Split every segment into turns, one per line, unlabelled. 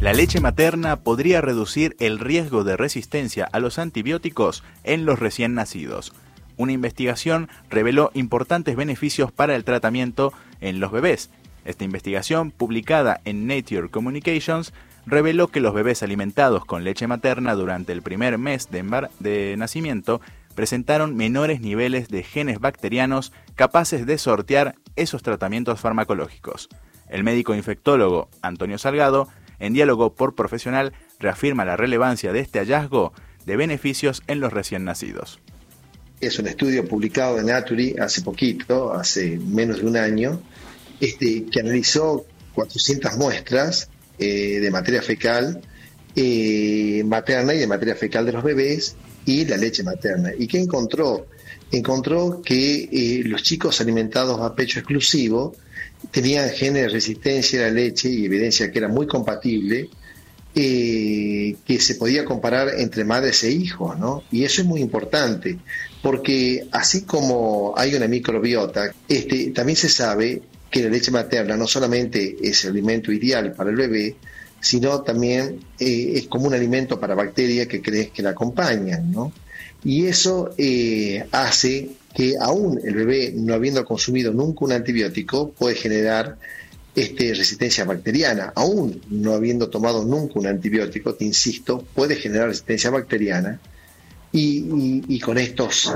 La leche materna podría reducir el riesgo de resistencia a los antibióticos en los recién nacidos. Una investigación reveló importantes beneficios para el tratamiento en los bebés. Esta investigación, publicada en Nature Communications, reveló que los bebés alimentados con leche materna durante el primer mes de nacimiento presentaron menores niveles de genes bacterianos capaces de sortear esos tratamientos farmacológicos. El médico infectólogo Antonio Salgado, en diálogo por profesional, reafirma la relevancia de este hallazgo de beneficios en los recién nacidos.
Es un estudio publicado en Nature hace poquito, hace menos de un año, que analizó 400 muestras de materia fecal materna y de materia fecal de los bebés y la leche materna. ¿Y qué encontró? Encontró que los chicos alimentados a pecho exclusivo tenían genes de resistencia a la leche y evidencia que era muy compatible, que se podía comparar entre madres e hijos, ¿no? Y eso es muy importante, porque así como hay una microbiota, también se sabe que la leche materna no solamente es el alimento ideal para el bebé, sino también es como un alimento para bacterias que la acompañan, ¿no? Y eso hace que aún el bebé, no habiendo consumido nunca un antibiótico, puede generar resistencia bacteriana. Aún no habiendo tomado nunca un antibiótico, te insisto, puede generar resistencia bacteriana y con estos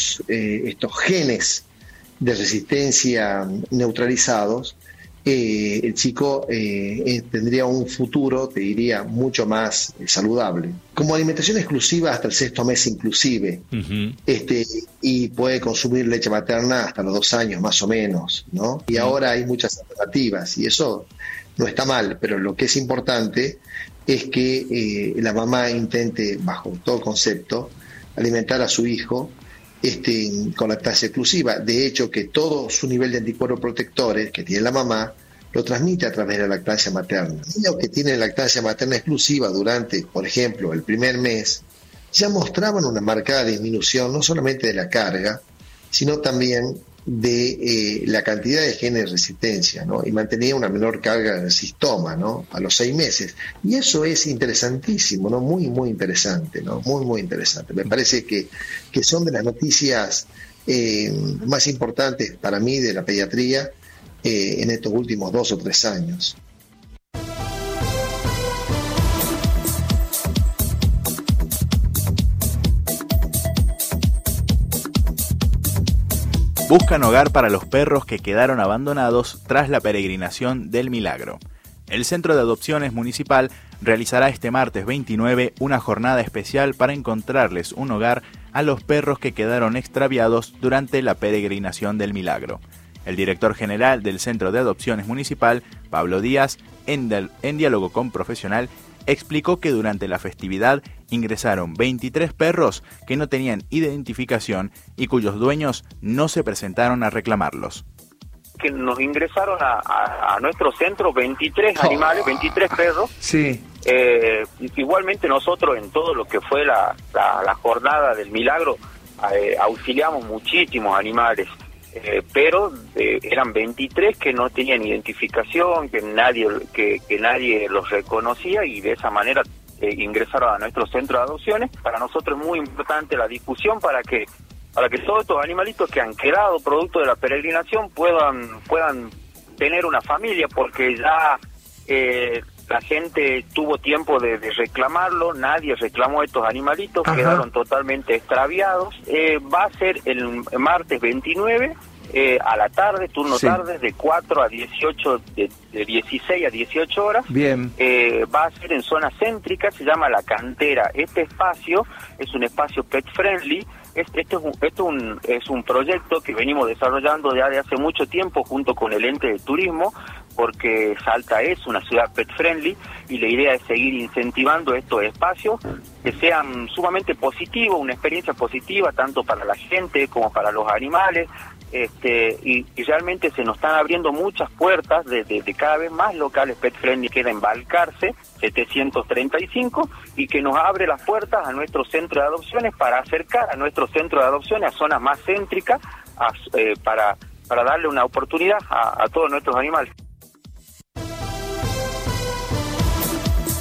genes de resistencia neutralizados, el chico tendría un futuro, te diría, mucho más saludable. Como alimentación exclusiva hasta el 6º mes inclusive, y puede consumir leche materna hasta los 2 años más o menos, ¿no? Y ahora hay muchas alternativas y eso no está mal, pero lo que es importante es que la mamá intente, bajo todo concepto, alimentar a su hijo con lactancia exclusiva. De hecho, que todo su nivel de anticuerpos protectores que tiene la mamá lo transmite a través de la lactancia materna. Los que tienen lactancia materna exclusiva durante, por ejemplo, el primer mes, ya mostraban una marcada disminución no solamente de la carga, sino también de la cantidad de genes de resistencia, ¿no? Y mantenía una menor carga en el cistoma, ¿no? A los 6 meses. Y eso es interesantísimo, ¿no? Muy, muy interesante, ¿no? Muy, muy interesante. Me parece que son de las noticias más importantes para mí de la pediatría en estos últimos 2 o 3 años.
Buscan hogar para los perros que quedaron abandonados tras la peregrinación del Milagro. El Centro de Adopciones Municipal realizará este martes 29 una jornada especial para encontrarles un hogar a los perros que quedaron extraviados durante la peregrinación del Milagro. El director general del Centro de Adopciones Municipal, Pablo Díaz, en diálogo con profesional, explicó que durante la festividad ingresaron 23 perros que no tenían identificación y cuyos dueños no se presentaron a reclamarlos.
Que nos ingresaron a nuestro centro 23 animales, 23 perros.
Sí.
Igualmente nosotros en todo lo que fue la jornada del Milagro auxiliamos muchísimos animales. Pero eran 23 que no tenían identificación, que nadie los reconocía y de esa manera ingresaron a nuestro centro de adopciones. Para nosotros es muy importante la difusión para que todos estos animalitos que han quedado producto de la peregrinación puedan tener una familia, porque ya la gente tuvo tiempo de reclamarlo, nadie reclamó estos animalitos. Ajá. Quedaron totalmente extraviados. Va a ser el martes 29 a la tarde, turno tarde, de 4 a 18, de 16 a 18 horas.
Bien.
Va a ser en zona céntrica, se llama La Cantera. Este espacio es un espacio pet friendly. Es un proyecto que venimos desarrollando ya de hace mucho tiempo junto con el ente de turismo, porque Salta es una ciudad pet friendly y la idea es seguir incentivando estos espacios que sean sumamente positivos, una experiencia positiva tanto para la gente como para los animales. Y realmente se nos están abriendo muchas puertas de cada vez más locales pet friendly. Queda en Balcarce 735 y que nos abre las puertas a nuestro centro de adopciones para acercar a nuestro centro de adopciones a zonas más céntricas para darle una oportunidad a todos nuestros animales.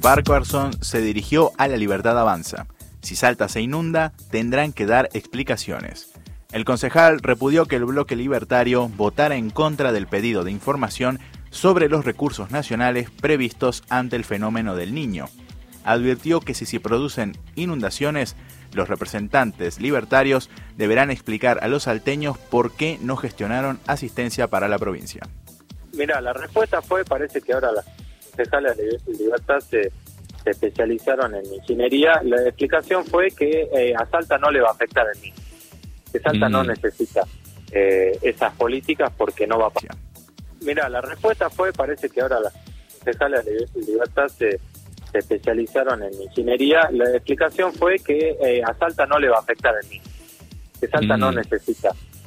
Farquharson se dirigió a La Libertad Avanza. Si Salta se inunda, tendrán que dar explicaciones. El concejal repudió que el bloque libertario votara en contra del pedido de información sobre los recursos nacionales previstos ante el fenómeno del Niño. Advirtió que si se producen inundaciones, los representantes libertarios deberán explicar a los salteños por qué no gestionaron asistencia para la provincia.
Mira, la respuesta fue, parece que ahora las concejales de Libertad se especializaron en ingeniería. La explicación fue que a Salta no le va a afectar el Niño, que Salta no necesita esas políticas porque no va a pasar. Mira, la respuesta fue, parece que ahora las concejales de Libertad se especializaron en ingeniería. La explicación fue que a Salta no le va a afectar el Niño, que Salta no necesita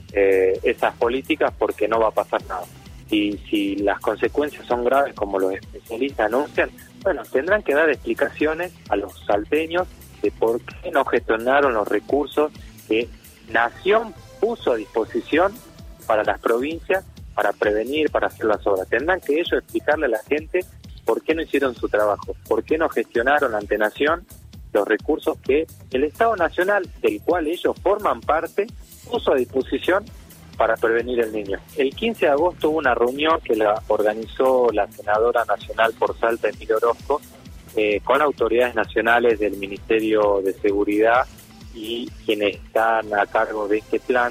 esas políticas porque no va a pasar nada. Si las consecuencias son graves como los especialistas anuncian, bueno, tendrán que dar explicaciones a los salteños de por qué no gestionaron los recursos que Nación puso a disposición para las provincias, para prevenir, para hacer las obras. Tendrán que ellos explicarle a la gente por qué no hicieron su trabajo, por qué no gestionaron ante Nación los recursos que el Estado Nacional, del cual ellos forman parte, puso a disposición para prevenir el Niño. El 15 de agosto hubo una reunión que la organizó la senadora nacional por Salta, Emilia Orozco, con autoridades nacionales del Ministerio de Seguridad y quienes están a cargo de este plan.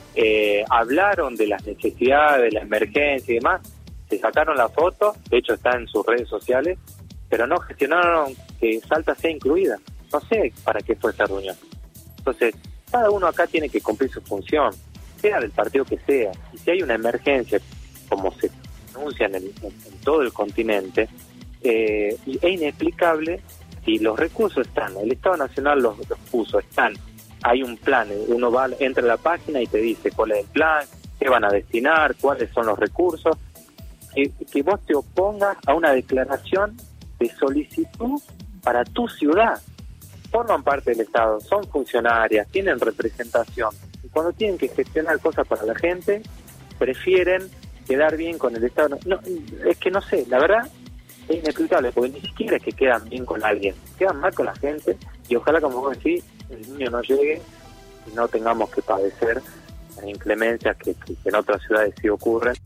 Hablaron de las necesidades, de la emergencia y demás, se sacaron la foto, de hecho está en sus redes sociales, pero no gestionaron que Salta sea incluida. No sé para qué fue esa reunión. Entonces, cada uno acá tiene que cumplir su función, sea del partido que sea, y si hay una emergencia, como se anuncia en todo el continente, es inexplicable si los recursos están, el Estado Nacional los puso, están, hay un plan, uno va, entra a la página y te dice cuál es el plan, qué van a destinar, cuáles son los recursos, que vos te opongas a una declaración de solicitud para tu ciudad. Forman parte del Estado, son funcionarias, tienen representación. Y cuando tienen que gestionar cosas para la gente, prefieren quedar bien con el Estado. No, es que no sé, la verdad es inexplicable, porque ni siquiera es que quedan bien con alguien, quedan mal con la gente, y ojalá, como vos decís, el niño no llegue y no tengamos que padecer las inclemencias que en otras ciudades sí ocurren.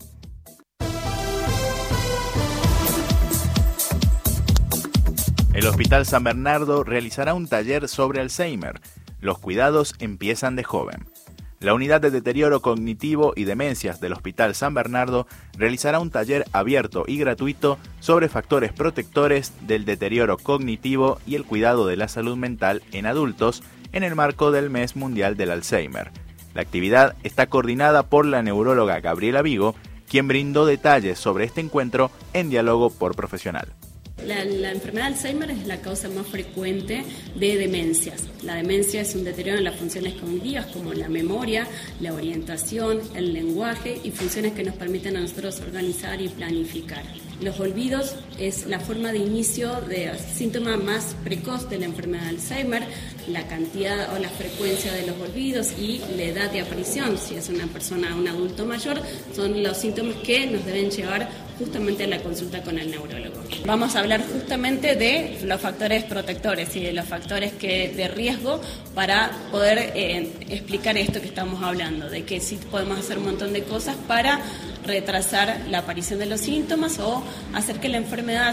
El Hospital San Bernardo realizará un taller sobre Alzheimer. Los cuidados empiezan de joven. La Unidad de Deterioro Cognitivo y Demencias del Hospital San Bernardo realizará un taller abierto y gratuito sobre factores protectores del deterioro cognitivo y el cuidado de la salud mental en adultos en el marco del Mes Mundial del Alzheimer. La actividad está coordinada por la neuróloga Gabriela Vigo, quien brindó detalles sobre este encuentro en Diálogo por Profesional.
La enfermedad de Alzheimer es la causa más frecuente de demencias. La demencia es un deterioro en las funciones cognitivas como la memoria, la orientación, el lenguaje y funciones que nos permiten a nosotros organizar y planificar. Los olvidos es la forma de inicio de síntoma más precoz de la enfermedad de Alzheimer. La cantidad o la frecuencia de los olvidos y la edad de aparición, si es una persona, un adulto mayor, son los síntomas que nos deben llevar justamente a la consulta con el neurólogo. Vamos a hablar justamente de los factores protectores y de los factores de riesgo para poder explicar esto que estamos hablando, de que sí podemos hacer un montón de cosas para retrasar la aparición de los síntomas o hacer que la enfermedad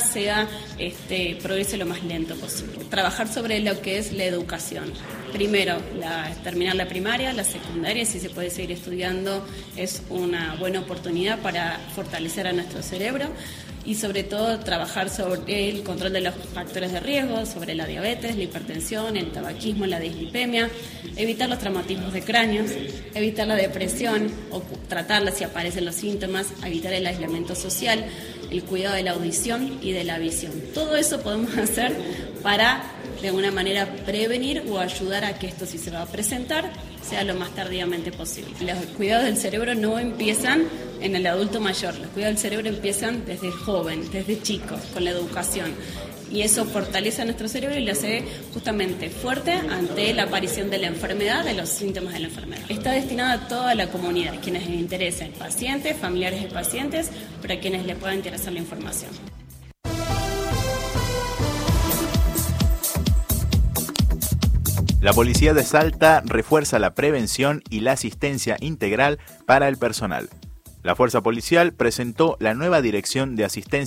progrese lo más lento posible. Trabajar sobre lo que es la educación. Primero, terminar la primaria, la secundaria, si se puede seguir estudiando, es una buena oportunidad para fortalecer a nuestro cerebro y sobre todo trabajar sobre el control de los factores de riesgo, sobre la diabetes, la hipertensión, el tabaquismo, la dislipemia, evitar los traumatismos de cráneos, evitar la depresión o tratarla si aparecen los síntomas, evitar el aislamiento social, el cuidado de la audición y de la visión. Todo eso podemos hacer para de alguna manera prevenir o ayudar a que esto, si se va a presentar, sea lo más tardíamente posible. Los cuidados del cerebro no empiezan en el adulto mayor, los cuidados del cerebro empiezan desde joven, desde chicos, con la educación. Y eso fortalece a nuestro cerebro y lo hace justamente fuerte ante la aparición de la enfermedad, de los síntomas de la enfermedad. Está destinado a toda la comunidad, quienes les interesen, pacientes, familiares de pacientes, para quienes les pueda interesar la información.
La policía de Salta refuerza la prevención y la asistencia integral para el personal. La fuerza policial presentó la nueva dirección de asistencia